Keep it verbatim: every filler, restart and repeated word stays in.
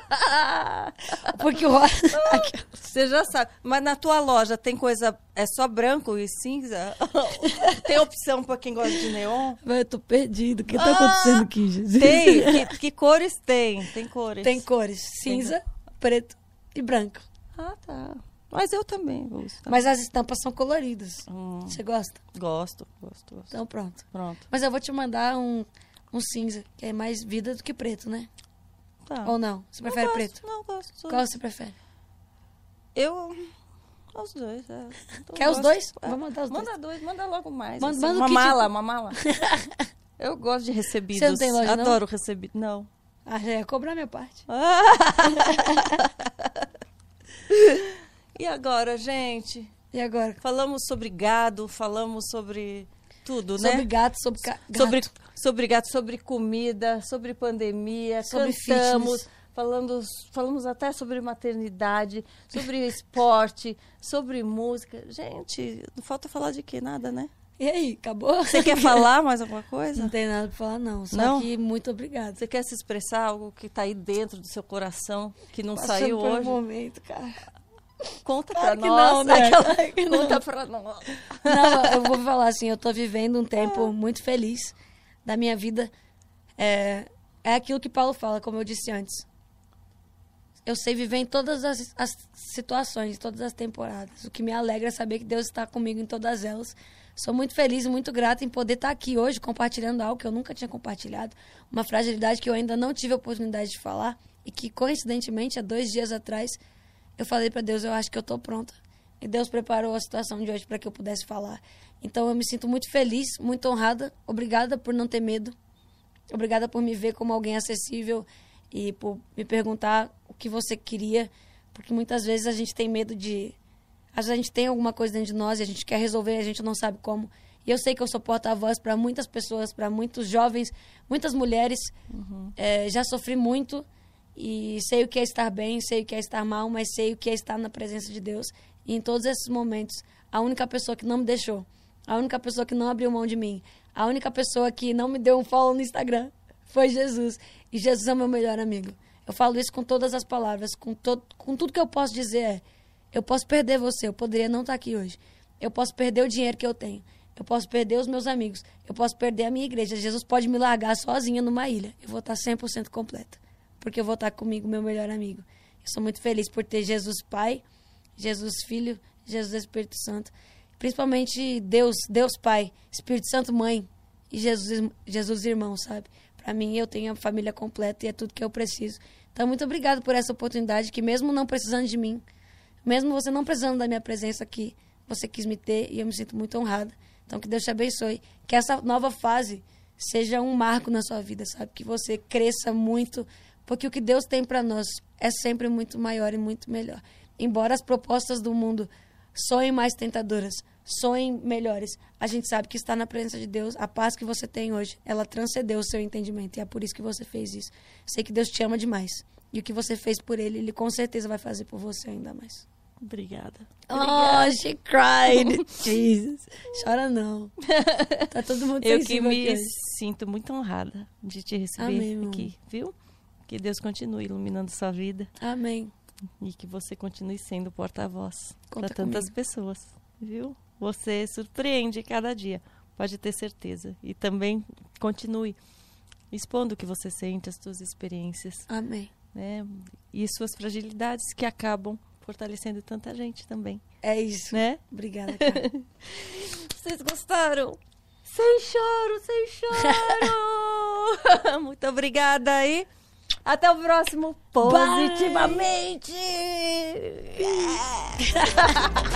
Porque o rosa... Você já sabe. Mas na tua loja tem coisa... É só branco e cinza? Tem opção pra quem gosta de neon? Eu tô perdido. O que tá acontecendo aqui, Jesus? Tem. Que, que cores tem? Tem cores. Tem cores. Cinza, tem... preto e branco. Ah, tá. Mas eu também gosto. Mas as estampas são coloridas. Hum. Você gosta? Gosto, gosto, gosto. Então pronto. Pronto. Mas eu vou te mandar um, um cinza, que é mais vida do que preto, né? Tá. Ou não? Você prefere não preto? Não, gosto. Qual você prefere? Eu... Os dois, é. Então, Quer os dois? É. Vou mandar os manda dois. Manda dois, manda logo mais. Manda, assim. manda uma um mala, kit... uma mala. Eu gosto de recebidos. Você não tem loja, Adoro não? recebido. Não. Ah, já ia cobrar minha parte. E agora, gente? E agora? Falamos sobre gado, falamos sobre tudo, sobre né? Gato, sobre gato, sobre Sobre gato, sobre comida, sobre pandemia, sobre cantamos, fitness. falando, falamos até sobre maternidade, sobre esporte, sobre música. Gente, não falta falar de quê? Nada, né? E aí, acabou? Você quer falar mais alguma coisa? Não tem nada pra falar, não. Só não? que muito obrigada. Você quer se expressar algo que tá aí dentro do seu coração, que não Passando saiu por hoje? Um momento, cara. Conta claro pra nós. Não, né? Aquela... claro que Conta não. pra nós. Não, eu vou falar assim, eu tô vivendo um tempo muito feliz da minha vida. É, é aquilo que Paulo fala, como eu disse antes. Eu sei viver em todas as, as situações, todas as temporadas. O que me alegra é saber que Deus está comigo em todas elas. Sou muito feliz e muito grata em poder estar aqui hoje compartilhando algo que eu nunca tinha compartilhado. Uma fragilidade que eu ainda não tive a oportunidade de falar e que, coincidentemente, há dois dias atrás, eu falei para Deus, eu acho que eu estou pronta. E Deus preparou a situação de hoje para que eu pudesse falar. Então, eu me sinto muito feliz, muito honrada. Obrigada por não ter medo. Obrigada por me ver como alguém acessível e por me perguntar o que você queria. Porque muitas vezes a gente tem medo de... Às vezes a gente tem alguma coisa dentro de nós e a gente quer resolver e a gente não sabe como. E eu sei que eu sou porta-voz para muitas pessoas, para muitos jovens, muitas mulheres. Uhum. É, já sofri muito e sei o que é estar bem, sei o que é estar mal, mas sei o que é estar na presença de Deus. E em todos esses momentos, a única pessoa que não me deixou, a única pessoa que não abriu mão de mim, a única pessoa que não me deu um follow no Instagram foi Jesus. E Jesus é meu melhor amigo. Eu falo isso com todas as palavras, com, to- com tudo que eu posso dizer é: eu posso perder você, eu poderia não estar aqui hoje. Eu posso perder o dinheiro que eu tenho. Eu posso perder os meus amigos. Eu posso perder a minha igreja. Jesus pode me largar sozinha numa ilha. Eu vou estar cem por cento completa. Porque eu vou estar comigo, meu melhor amigo. Eu sou muito feliz por ter Jesus Pai, Jesus Filho, Jesus Espírito Santo. Principalmente Deus, Deus Pai, Espírito Santo Mãe e Jesus, Jesus Irmão, sabe? Para mim, eu tenho a família completa e é tudo que eu preciso. Então, muito obrigado por essa oportunidade que mesmo não precisando de mim, mesmo você não precisando da minha presença aqui, você quis me ter e eu me sinto muito honrada. Então, que Deus te abençoe. Que essa nova fase seja um marco na sua vida, sabe? Que você cresça muito, porque o que Deus tem para nós é sempre muito maior e muito melhor. Embora as propostas do mundo soem mais tentadoras, soem melhores, a gente sabe que está na presença de Deus. A paz que você tem hoje, ela transcendeu o seu entendimento e é por isso que você fez isso. Sei que Deus te ama demais. E o que você fez por Ele, Ele com certeza vai fazer por você ainda mais. Obrigada. Oh, she cried. Jesus. Chora não. Tá todo mundo Eu que me aqui. sinto muito honrada de te receber Amém, aqui, viu? Que Deus continue iluminando sua vida. Amém. E que você continue sendo porta-voz para tantas comigo. pessoas, viu? Você surpreende cada dia, pode ter certeza. E também continue expondo o que você sente, as suas experiências. Amém. Né? E suas fragilidades que acabam fortalecendo tanta gente também. É isso. Né? Obrigada, cara. Vocês gostaram? Sem choro, sem choro! Muito obrigada aí. Até o próximo Positivamente!